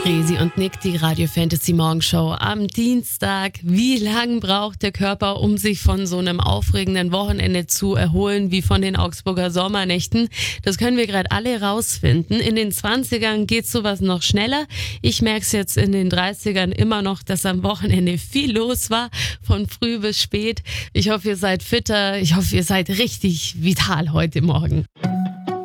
Resi und Nick, die Radio Fantasy Morgenshow am Dienstag. Wie lang braucht der Körper, um sich von so einem aufregenden Wochenende zu erholen, wie von den Augsburger Sommernächten? Das können wir gerade alle rausfinden. In den 20ern geht sowas noch schneller. Ich merke es jetzt in den 30ern immer noch, dass am Wochenende viel los war, von früh bis spät. Ich hoffe, ihr seid fitter. Ich hoffe, ihr seid richtig vital heute Morgen.